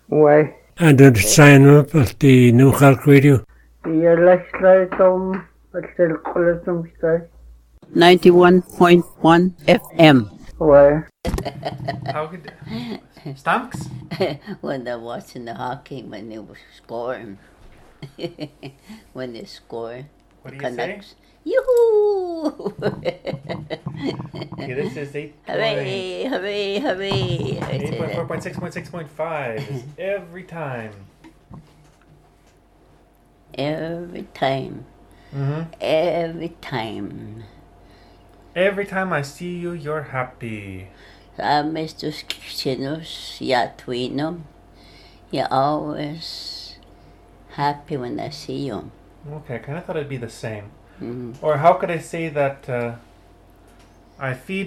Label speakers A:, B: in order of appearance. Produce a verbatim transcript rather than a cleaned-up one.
A: Why?
B: And did sign up at the New Cork Radio?
A: The electric um, what's the column start?
C: ninety-one point one F M.
A: Why?
D: How could Stamps?
C: When they're watching the hockey, when they were scoring. When they score.
D: What do you
C: Canucks.
D: say?
C: Yoo-hoo!
D: Okay, this is eight.
C: Hooray, hooray, hooray. I
D: Eight
C: say
D: point four
C: that.
D: point six point six point five is every time.
C: Every time.
D: Mm-hmm.
C: Every time.
D: Every time I see you, you're happy.
C: Sabi estos chinos, ya twino, you're always happy when I see you.
D: Okay, I kind of thought it'd be the same.
C: Mm.
D: Or how could I say that uh, I feed